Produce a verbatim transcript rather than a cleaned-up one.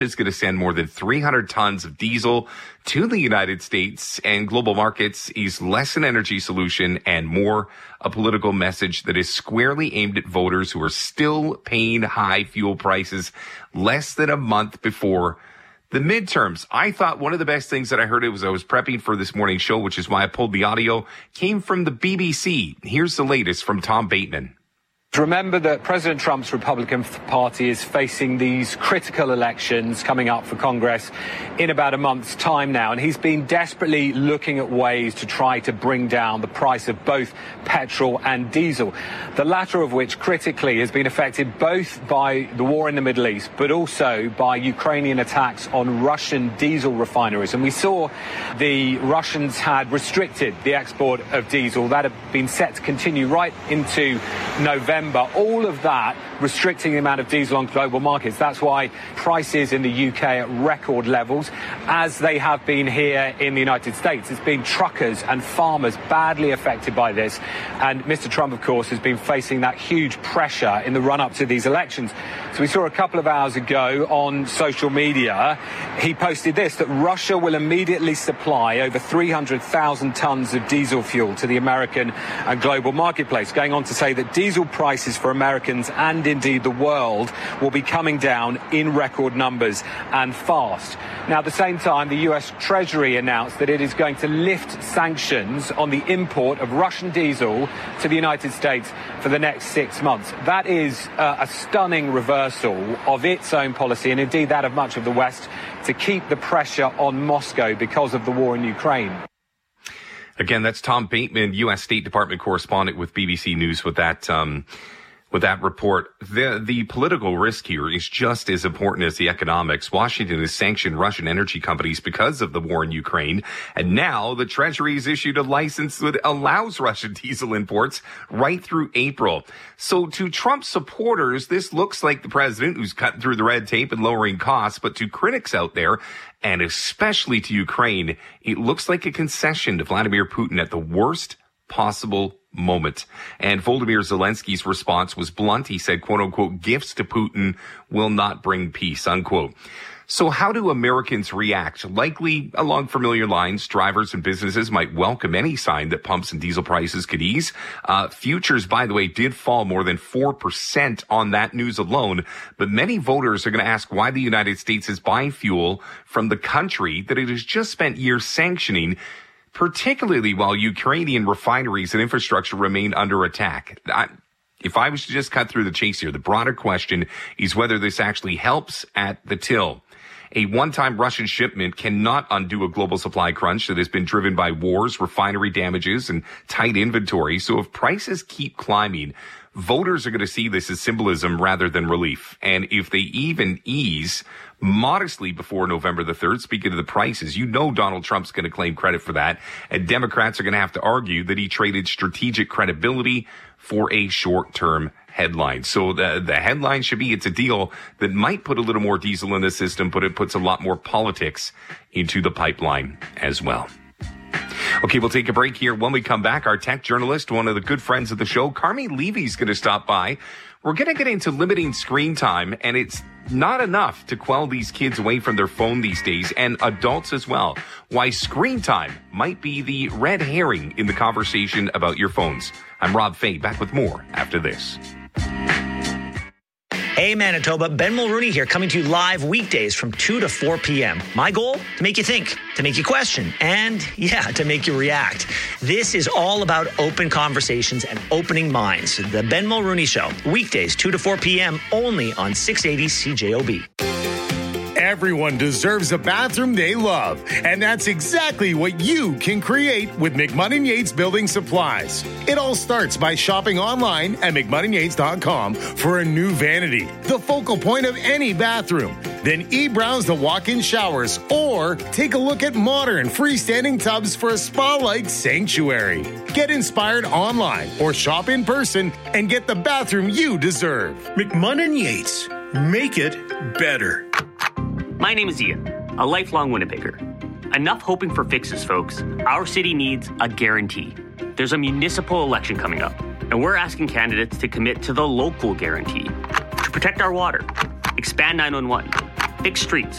is going to send more than three hundred tons of diesel to the United States, and global markets is less an energy solution and more a political message that is squarely aimed at voters who are still paying high fuel prices less than a month before the midterms. I thought one of the best things that I heard it was I was prepping for this morning's show, which is why I pulled the audio, came from the B B C. Here's the latest from Tom Bateman. Remember that President Trump's Republican Party is facing these critical elections coming up for Congress in about a month's time now, and he's been desperately looking at ways to try to bring down the price of both petrol and diesel, the latter of which critically has been affected both by the war in the Middle East, but also by Ukrainian attacks on Russian diesel refineries. And we saw the Russians had restricted the export of diesel. That had been set to continue right into November. All of that restricting the amount of diesel on global markets. That's why prices in the U K at record levels, as they have been here in the United States. It's been truckers and farmers badly affected by this. And Mister Trump, of course, has been facing that huge pressure in the run-up to these elections. So we saw a couple of hours ago on social media, he posted this, that Russia will immediately supply over three hundred thousand tons of diesel fuel to the American and global marketplace, going on to say that diesel prices Prices for Americans and indeed the world will be coming down in record numbers and fast. Now, at the same time, the U S Treasury announced that it is going to lift sanctions on the import of Russian diesel to the United States for the next six months. That is uh, a stunning reversal of its own policy and indeed that of much of the West to keep the pressure on Moscow because of the war in Ukraine. Again, that's Tom Bateman, U S State Department correspondent with B B C News with that, um, with that report. The, the political risk here is just as important as the economics. Washington has sanctioned Russian energy companies because of the war in Ukraine. And now the Treasury has issued a license that allows Russian diesel imports right through April. So to Trump supporters, this looks like the president who's cutting through the red tape and lowering costs. But to critics out there, and especially to Ukraine, it looks like a concession to Vladimir Putin at the worst possible moment. And Volodymyr Zelensky's response was blunt. He said, quote unquote, gifts to Putin will not bring peace, unquote. So how do Americans react? Likely along familiar lines, drivers and businesses might welcome any sign that pumps and diesel prices could ease. Uh, futures, by the way, did fall more than four percent on that news alone. But many voters are going to ask why the United States is buying fuel from the country that it has just spent years sanctioning, particularly while Ukrainian refineries and infrastructure remain under attack. I, if I was to just cut through the chase here, the broader question is whether this actually helps at the till. A one-time Russian shipment cannot undo a global supply crunch that has been driven by wars, refinery damages, and tight inventory. So if prices keep climbing, voters are going to see this as symbolism rather than relief. And if they even ease modestly before November the third, speaking of the prices, you know Donald Trump's going to claim credit for that. And Democrats are going to have to argue that he traded strategic credibility for a short-term headline. So the, the headline should be it's a deal that might put a little more diesel in the system, but it puts a lot more politics into the pipeline as well. Okay, we'll take a break here. When we come back, our tech journalist, one of the good friends of the show, Carmi Levy, is going to stop by. We're going to get into limiting screen time, and it's not enough to quell these kids away from their phone these days, and adults as well. Why screen time might be the red herring in the conversation about your phones. I'm Rob Fay, back with more after this. Hey Manitoba, Ben Mulrooney here, coming to you live weekdays from two to four p.m. My goal? To make you think, to make you question, and yeah, to make you react. This is all about open conversations and opening minds. The Ben Mulrooney Show, weekdays two to four p.m. only on six eighty C J O B. Everyone deserves a bathroom they love, and that's exactly what you can create with McMahon and Yates Building Supplies. It all starts by shopping online at McMahon and Yates dot com for a new vanity, the focal point of any bathroom. Then e-browse the walk-in showers or take a look at modern freestanding tubs for a spa-like sanctuary. Get inspired online or shop in person and get the bathroom you deserve. McMahon and Yates. Make it better. My name is Ian, a lifelong Winnipegger. Enough hoping for fixes, folks. Our city needs a guarantee. There's a municipal election coming up, and we're asking candidates to commit to the local guarantee, to protect our water, expand nine one one, fix streets,